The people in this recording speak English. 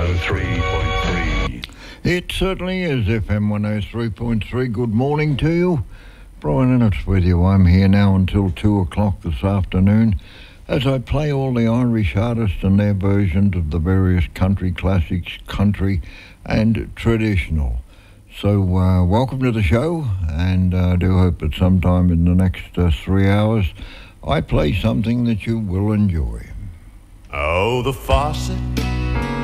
103.3. It certainly is FM 103.3. Good morning to you. Brian Ennis with you. I'm here now until 2 o'clock this afternoon as I play all the Irish artists and their versions of the various country classics, country and traditional. So welcome to the show, and I do hope that sometime in the next 3 hours I play something that you will enjoy. Oh, the faucet